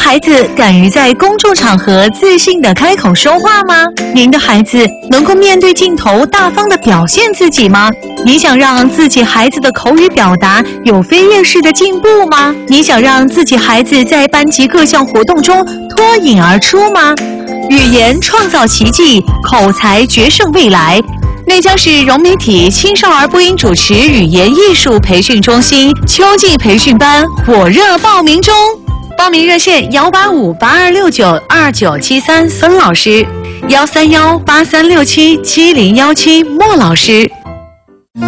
孩子敢于在公众场合自信地开口说话吗？您的孩子能够面对镜头大方地表现自己吗？你想让自己孩子的口语表达有飞跃式的进步吗？你想让自己孩子在班级各项活动中脱颖而出吗？语言创造奇迹，口才决胜未来。内江市融媒体青少儿播音主持语言艺术培训中心秋季培训班火热报名中，报名热线18582692973孙老师，13183677017莫老师。